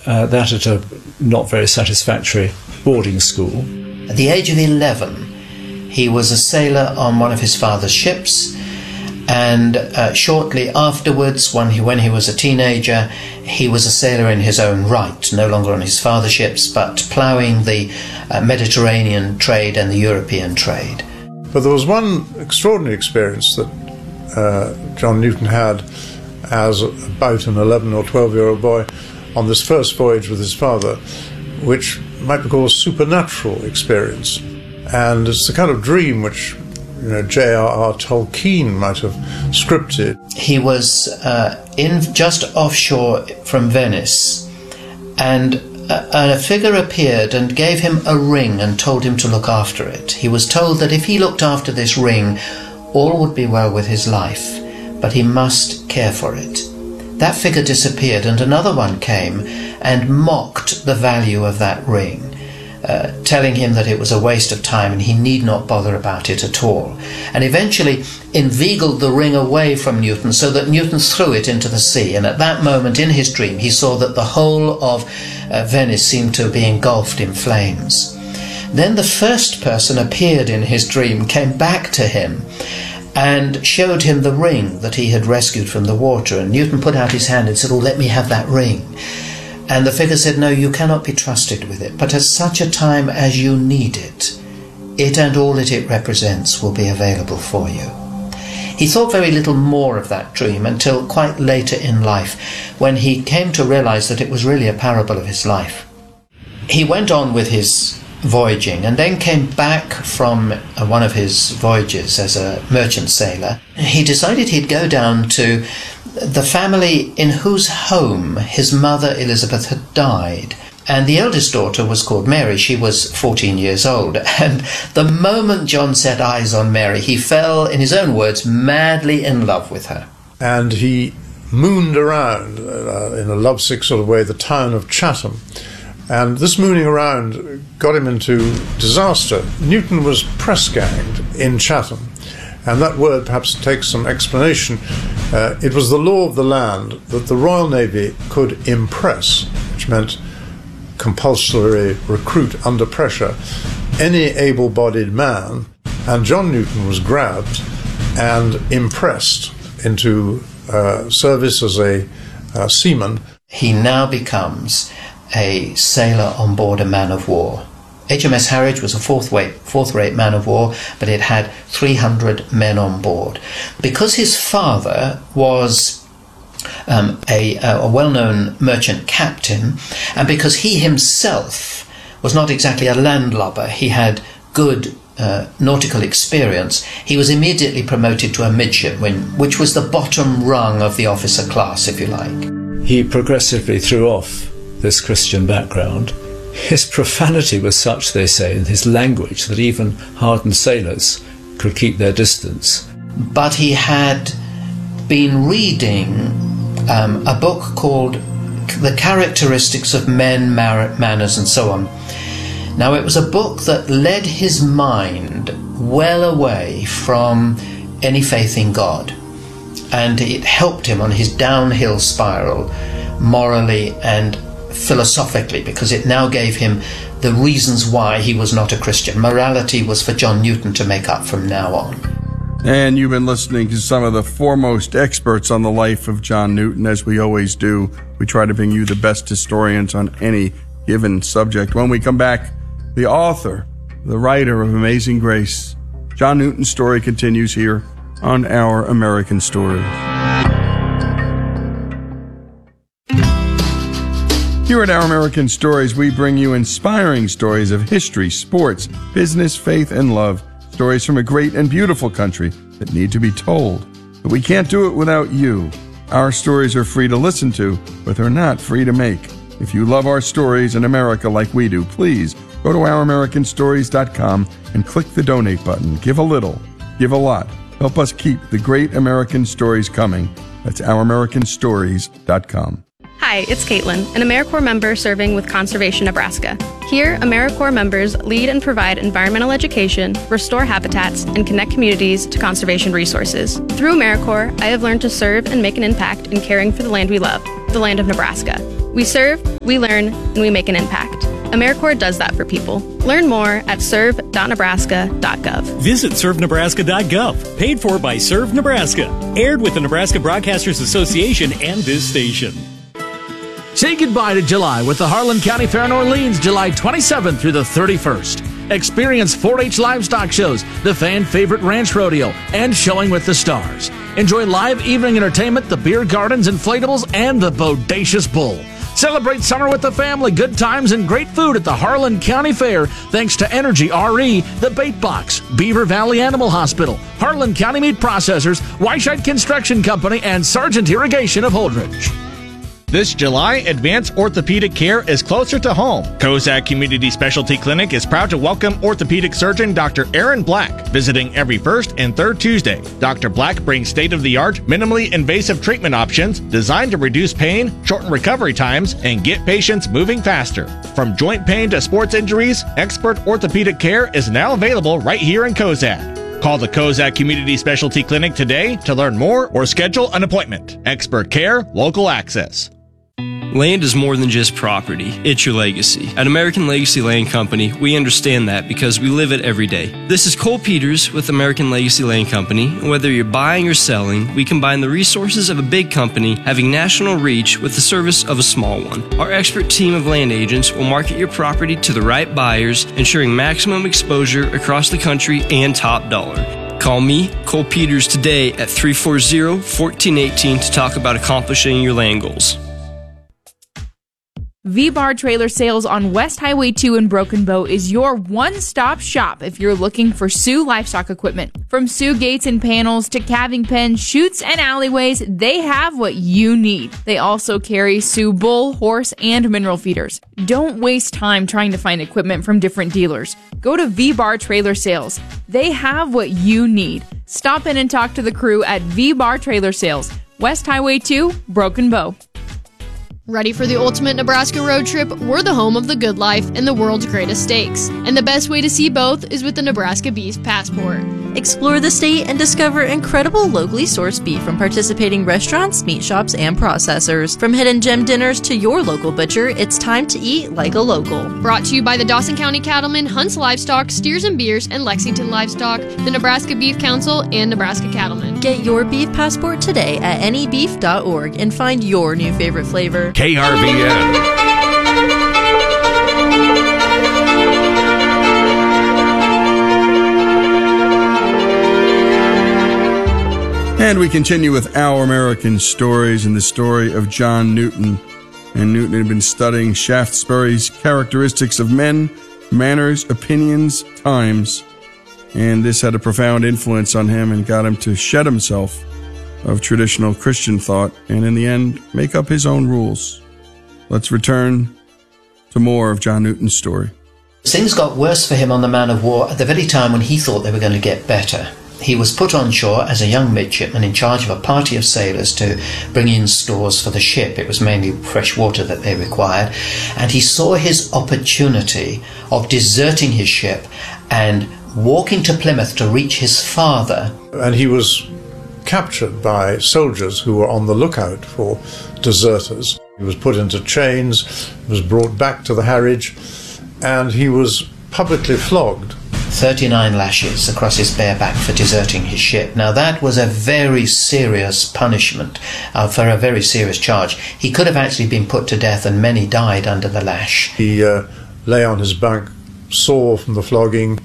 that at a not very satisfactory boarding school. At the age of 11, he was a sailor on one of his father's ships, and shortly afterwards, when he was a teenager, he was a sailor in his own right, no longer on his father's ships, but ploughing the Mediterranean trade and the European trade. But there was one extraordinary experience that John Newton had as about an 11 or 12-year-old boy on this first voyage with his father, which might be called a supernatural experience. And it's the kind of dream which J.R.R. Tolkien might have scripted. He was just offshore from Venice, and a figure appeared and gave him a ring and told him to look after it. He was told that if he looked after this ring, all would be well with his life, but he must care for it. That figure disappeared, and another one came and mocked the value of that ring, telling him that it was a waste of time and he need not bother about it at all, and eventually inveigled the ring away from Newton so that Newton threw it into the sea. And at that moment in his dream he saw that the whole of Venice seemed to be engulfed in flames. Then the first person appeared in his dream, came back to him and showed him the ring that he had rescued from the water, and Newton put out his hand and said, "Oh, let me have that ring." And the figure said, "No, you cannot be trusted with it, but at such a time as you need it, it and all that it represents will be available for you." He thought very little more of that dream until quite later in life, when he came to realize that it was really a parable of his life. He went on with his voyaging and then came back from one of his voyages as a merchant sailor. He decided he'd go down to the family in whose home his mother Elizabeth had died, and the eldest daughter was called Mary. She was 14 years old, and the moment John set eyes on Mary, he fell, in his own words, madly in love with her. And he mooned around in a lovesick sort of way the town of Chatham. And this mooning around got him into disaster. Newton was press-ganged in Chatham, and that word perhaps takes some explanation. It was the law of the land that the Royal Navy could impress, which meant compulsory recruit under pressure, any able-bodied man, and John Newton was grabbed and impressed into service as a seaman. He now becomes a sailor on board a man-of-war. HMS Harwich was a fourth-rate man-of-war, but it had 300 men on board. Because his father was a well-known merchant captain, and because he himself was not exactly a landlubber, he had good nautical experience, he was immediately promoted to a midshipman, which was the bottom rung of the officer class, if you like. He progressively threw off this Christian background. His profanity was such, they say, in his language, that even hardened sailors could keep their distance. But he had been reading a book called The Characteristics of Men, Manners, and so on. Now, it was a book that led his mind well away from any faith in God, and it helped him on his downhill spiral, morally and philosophically, because it now gave him the reasons why he was not a Christian. Morality was for John Newton to make up from now on. And you've been listening to some of the foremost experts on the life of John Newton. As we always do, we try to bring you the best historians on any given subject. When we come back, the author, the writer of Amazing Grace, John Newton's story continues here on Our American Stories. Here at Our American Stories, we bring you inspiring stories of history, sports, business, faith, and love. Stories from a great and beautiful country that need to be told. But we can't do it without you. Our stories are free to listen to, but they're not free to make. If you love our stories in America like we do, please go to ouramericanstories.com and click the donate button. Give a little, give a lot. Help us keep the great American stories coming. That's ouramericanstories.com. Hi, it's Caitlin, an AmeriCorps member serving with Conservation Nebraska. Here, AmeriCorps members lead and provide environmental education, restore habitats, and connect communities to conservation resources. Through AmeriCorps, I have learned to serve and make an impact in caring for the land we love, the land of Nebraska. We serve, we learn, and we make an impact. AmeriCorps does that for people. Learn more at serve.nebraska.gov. Visit servenebraska.gov. Paid for by Serve Nebraska. Aired with the Nebraska Broadcasters Association and this station. Say goodbye to July with the Harlan County Fair in Orleans, July 27th through the 31st. Experience 4-H livestock shows, the fan favorite ranch rodeo, and Showing with the Stars. Enjoy live evening entertainment, the beer gardens, inflatables, and the Bodacious Bull. Celebrate summer with the family, good times, and great food at the Harlan County Fair thanks to Energy RE, The Bait Box, Beaver Valley Animal Hospital, Harlan County Meat Processors, Weichheit Construction Company, and Sargent Irrigation of Holdridge. This July, advanced orthopedic care is closer to home. Kozak Community Specialty Clinic is proud to welcome orthopedic surgeon Dr. Aaron Black, visiting every first and third Tuesday. Dr. Black brings state-of-the-art, minimally invasive treatment options designed to reduce pain, shorten recovery times, and get patients moving faster. From joint pain to sports injuries, expert orthopedic care is now available right here in Kozak. Call the Kozak Community Specialty Clinic today to learn more or schedule an appointment. Expert care, local access. Land is more than just property, it's your legacy. At American Legacy Land Company, we understand that because we live it every day. This is Cole Peters with American Legacy Land Company. Whether you're buying or selling, we combine the resources of a big company having national reach with the service of a small one. Our expert team of land agents will market your property to the right buyers, ensuring maximum exposure across the country and top dollar. Call me, Cole Peters, today at 340-1418 to talk about accomplishing your land goals. V-Bar Trailer Sales on West Highway 2 in Broken Bow is your one-stop shop if you're looking for Sioux livestock equipment. From Sioux gates and panels to calving pens, chutes, and alleyways, they have what you need. They also carry Sioux bull, horse, and mineral feeders. Don't waste time trying to find equipment from different dealers. Go to V-Bar Trailer Sales. They have what you need. Stop in and talk to the crew at V-Bar Trailer Sales, West Highway 2, Broken Bow. Ready for the ultimate Nebraska road trip? We're the home of the good life and the world's greatest steaks. And the best way to see both is with the Nebraska Beef Passport. Explore the state and discover incredible locally sourced beef from participating restaurants, meat shops, and processors. From hidden gem dinners to your local butcher, it's time to eat like a local. Brought to you by the Dawson County Cattlemen, Hunts Livestock, Steers and Beers, and Lexington Livestock, the Nebraska Beef Council, and Nebraska Cattlemen. Get your beef passport today at anybeef.org and find your new favorite flavor. KRVN. And we continue with Our American Stories and the story of John Newton. And Newton had been studying Shaftesbury's characteristics of men, manners, opinions, times. And this had a profound influence on him and got him to shed himself of traditional Christian thought and in the end make up his own rules. Let's return to more of John Newton's story. Things got worse for him on the man of war at the very time when he thought they were going to get better. He was put on shore as a young midshipman in charge of a party of sailors to bring in stores for the ship. It was mainly fresh water that they required. And he saw his opportunity of deserting his ship and walking to Plymouth to reach his father. And he was captured by soldiers who were on the lookout for deserters. He was put into chains, was brought back to the Harwich, and he was publicly flogged. 39 lashes across his bare back for deserting his ship. Now that was a very serious punishment for a very serious charge. He could have actually been put to death, and many died under the lash. He lay on his bunk, sore from the flogging,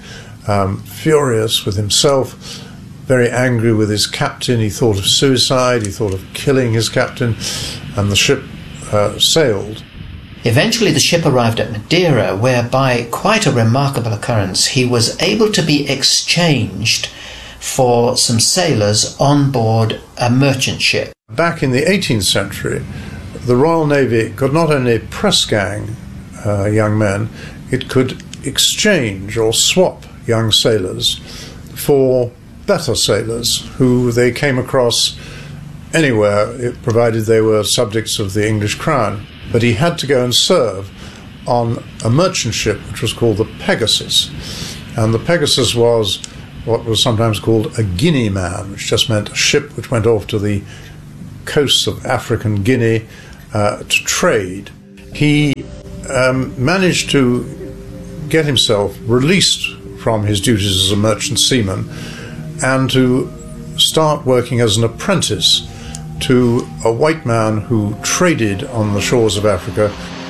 furious with himself, very angry with his captain. He thought of suicide, he thought of killing his captain, and the ship sailed. Eventually the ship arrived at Madeira, where by quite a remarkable occurrence he was able to be exchanged for some sailors on board a merchant ship. Back in the 18th century, the Royal Navy could not only press gang young men, it could exchange or swap young sailors for better sailors who they came across anywhere, provided they were subjects of the English crown. But he had to go and serve on a merchant ship which was called the Pegasus. And the Pegasus was what was sometimes called a Guinea man, which just meant a ship which went off to the coasts of African Guinea to trade. He managed to get himself released from his duties as a merchant seaman and to start working as an apprentice to a white man who traded on the shores of Africa.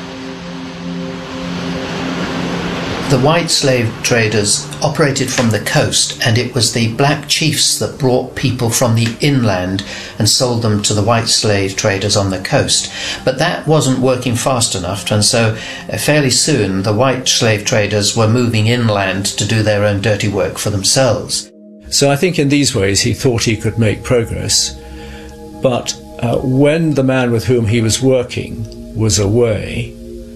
The white slave traders operated from the coast, and it was the black chiefs that brought people from the inland and sold them to the white slave traders on the coast. But that wasn't working fast enough, and so fairly soon the white slave traders were moving inland to do their own dirty work for themselves. So I think in these ways he thought he could make progress, but when the man with whom he was working was away,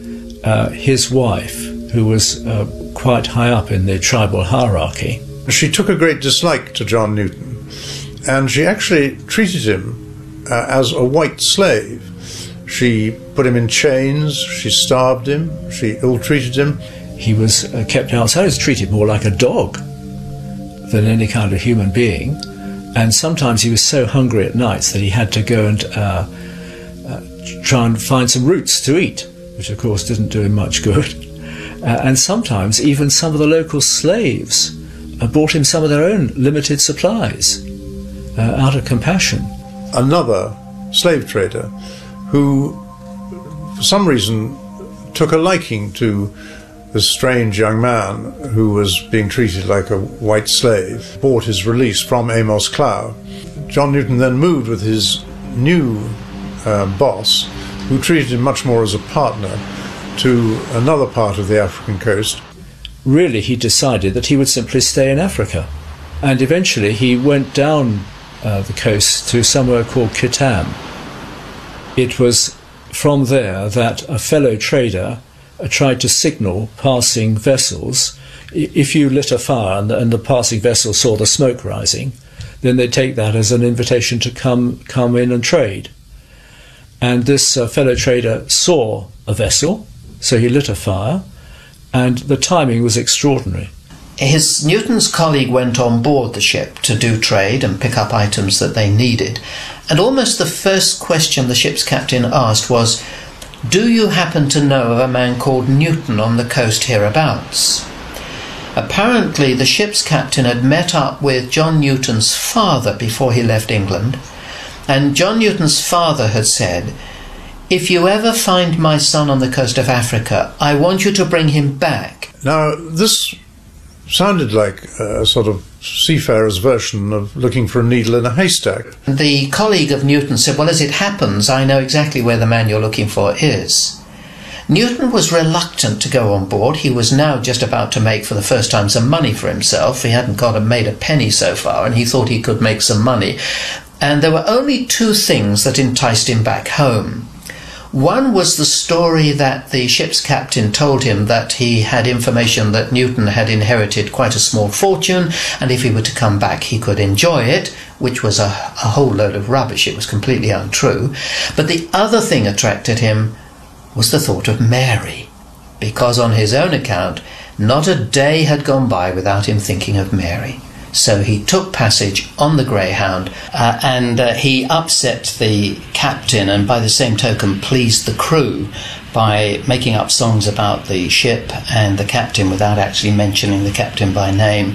his wife, who was quite high up in the tribal hierarchy, she took a great dislike to John Newton, and she actually treated him as a white slave. She put him in chains, she starved him, she ill-treated him. He was kept outside. He was treated more like a dog than any kind of human being, and sometimes he was so hungry at nights that he had to go and try and find some roots to eat, which of course didn't do him much good. And sometimes even some of the local slaves brought him some of their own limited supplies out of compassion. Another slave trader who, for some reason, took a liking to this strange young man who was being treated like a white slave, bought his release from Amos Clow. John Newton then moved with his new boss, who treated him much more as a partner, to another part of the African coast. Really, he decided that he would simply stay in Africa. And eventually he went down the coast to somewhere called Kitam. It was from there that a fellow trader tried to signal passing vessels. If you lit a fire and the passing vessel saw the smoke rising, then they'd take that as an invitation to come in and trade. And this fellow trader saw a vessel, so he lit a fire, and the timing was extraordinary. Newton's colleague went on board the ship to do trade and pick up items that they needed, and almost the first question the ship's captain asked was, "Do you happen to know of a man called Newton on the coast hereabouts?" Apparently the ship's captain had met up with John Newton's father before he left England, and John Newton's father had said, "If you ever find my son on the coast of Africa, I want you to bring him back." Now, this sounded like a sort of seafarer's version of looking for a needle in a haystack. The colleague of Newton said, "Well, as it happens, I know exactly where the man you're looking for is." Newton was reluctant to go on board. He was now just about to make for the first time some money for himself. He hadn't made a penny so far, and he thought he could make some money. And there were only two things that enticed him back home. One was the story that the ship's captain told him that he had information that Newton had inherited quite a small fortune, and if he were to come back he could enjoy it, which was a whole load of rubbish. It was completely untrue. But the other thing attracted him was the thought of Mary, because on his own account, not a day had gone by without him thinking of Mary. So he took passage on the Greyhound, and he upset the captain and by the same token pleased the crew by making up songs about the ship and the captain without actually mentioning the captain by name.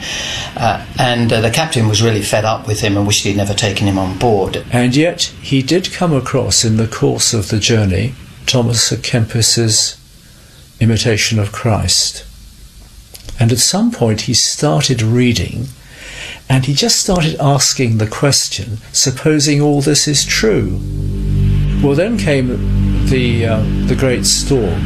And the captain was really fed up with him and wished he'd never taken him on board. And yet he did come across in the course of the journey Thomas à Kempis's Imitation of Christ. And at some point he started reading, and he just started asking the question, supposing all this is true. Well, then came the great storm,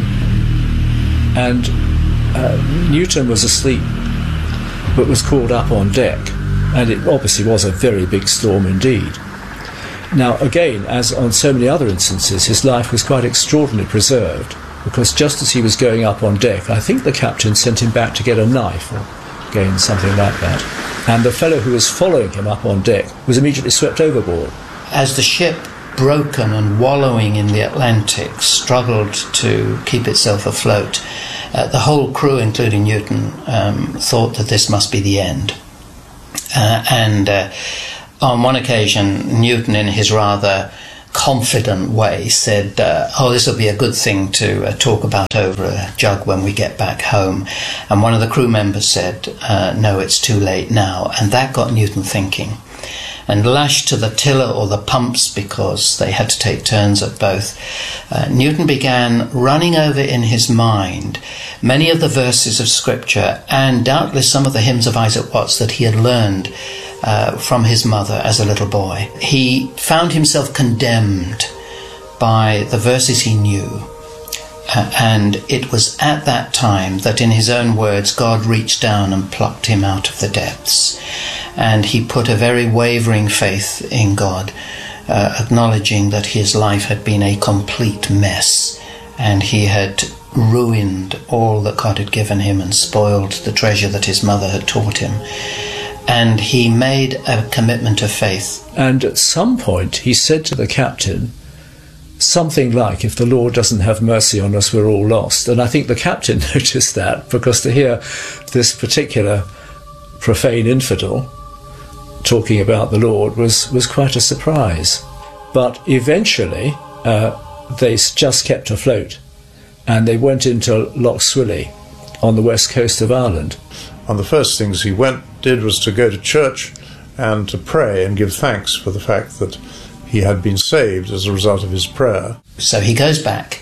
and Newton was asleep, but was called up on deck, and it obviously was a very big storm indeed. Now, again, as on so many other instances, his life was quite extraordinarily preserved, because just as he was going up on deck, I think the captain sent him back to get a knife, or again, something like that. And the fellow who was following him up on deck was immediately swept overboard. As the ship, broken and wallowing in the Atlantic, struggled to keep itself afloat, the whole crew, including Newton, thought that this must be the end. And on one occasion, Newton, in his rather confident way said, this will be a good thing to talk about over a jug when we get back home. And one of the crew members said, no, it's too late now. And that got Newton thinking. And lashed to the tiller or the pumps, because they had to take turns at both, Newton began running over in his mind many of the verses of Scripture, and doubtless some of the hymns of Isaac Watts that he had learned from his mother as a little boy. He found himself condemned by the verses he knew. And it was at that time that, in his own words, God reached down and plucked him out of the depths. And he put a very wavering faith in God, acknowledging that his life had been a complete mess, and he had ruined all that God had given him and spoiled the treasure that his mother had taught him. And he made a commitment of faith. And at some point he said to the captain something like, if the Lord doesn't have mercy on us, we're all lost. And I think the captain noticed that, because to hear this particular profane infidel talking about the Lord was quite a surprise. But eventually they just kept afloat, and they went into Loch Swilly on the west coast of Ireland. One of the first things he did was to go to church and to pray and give thanks for the fact that he had been saved as a result of his prayer. So he goes back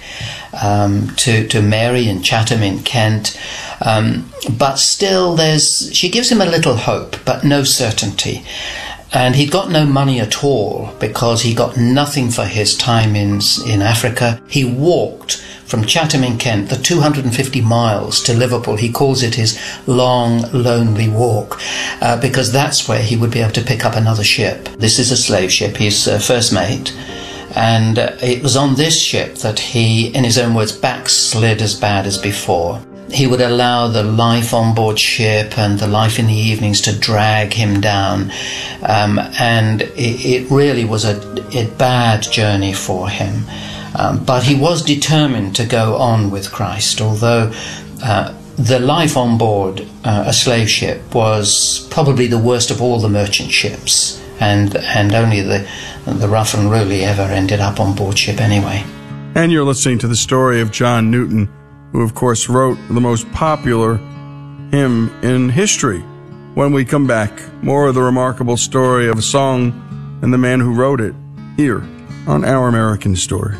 to Mary in Chatham in Kent, but still she gives him a little hope, but no certainty. And he'd got no money at all, because he got nothing for his time in Africa. He walked from Chatham in Kent, the 250 miles to Liverpool. He calls it his long, lonely walk, because that's where he would be able to pick up another ship. This is a slave ship. He's first mate. And it was on this ship that he, in his own words, backslid as bad as before. He would allow the life on board ship and the life in the evenings to drag him down. And it really was a bad journey for him. But he was determined to go on with Christ, although the life on board a slave ship was probably the worst of all the merchant ships, and only the rough and roly ever ended up on board ship anyway. And you're listening to the story of John Newton, who of course wrote the most popular hymn in history. When we come back, more of the remarkable story of a song and the man who wrote it, here on Our American Stories.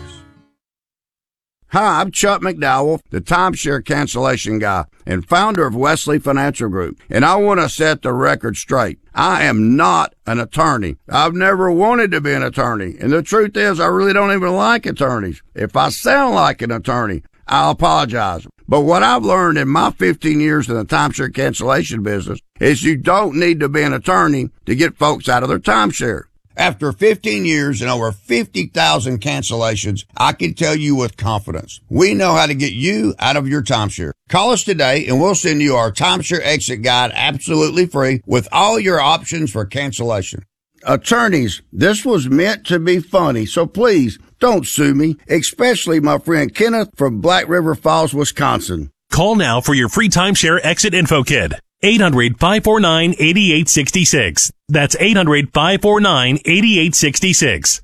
Hi, I'm Chuck McDowell, the timeshare cancellation guy and founder of Wesley Financial Group, and I want to set the record straight. I am not an attorney. I've never wanted to be an attorney, and the truth is I really don't even like attorneys. If I sound like an attorney, I'll apologize. But what I've learned in my 15 years in the timeshare cancellation business is you don't need to be an attorney to get folks out of their timeshare. After 15 years and over 50,000 cancellations, I can tell you with confidence, we know how to get you out of your timeshare. Call us today and we'll send you our timeshare exit guide absolutely free with all your options for cancellation. Attorneys, this was meant to be funny, so please don't sue me, especially my friend Kenneth from Black River Falls, Wisconsin. Call now for your free timeshare exit info kit. 800-549-8866. That's 800-549-8866.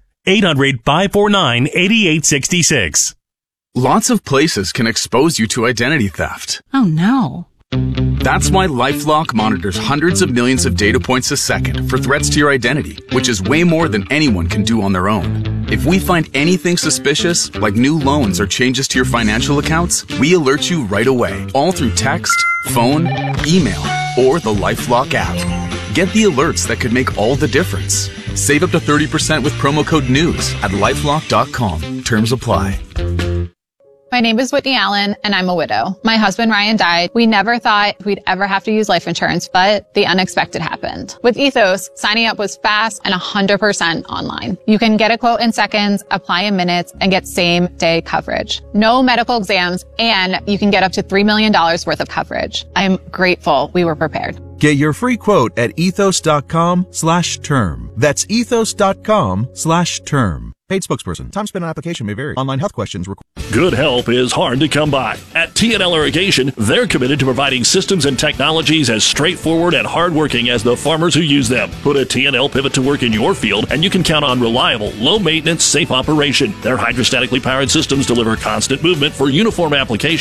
800-549-8866. Lots of places can expose you to identity theft. Oh no. That's why LifeLock monitors hundreds of millions of data points a second for threats to your identity, which is way more than anyone can do on their own. If we find anything suspicious, like new loans or changes to your financial accounts, we alert you right away, all through text, phone, email, or the LifeLock app. Get the alerts that could make all the difference. Save up to 30% with promo code NEWS at LifeLock.com. Terms apply. My name is Whitney Allen, and I'm a widow. My husband, Ryan, died. We never thought we'd ever have to use life insurance, but the unexpected happened. With Ethos, signing up was fast and 100% online. You can get a quote in seconds, apply in minutes, and get same-day coverage. No medical exams, and you can get up to $3 million worth of coverage. I'm grateful we were prepared. Get your free quote at ethos.com/term. That's ethos.com/term. Paid spokesperson. Time spent on application may vary. Online health questions require. Good help is hard to come by. At TNL Irrigation, they're committed to providing systems and technologies as straightforward and hardworking as the farmers who use them. Put a TNL pivot to work in your field, and you can count on reliable, low-maintenance, safe operation. Their hydrostatically powered systems deliver constant movement for uniform application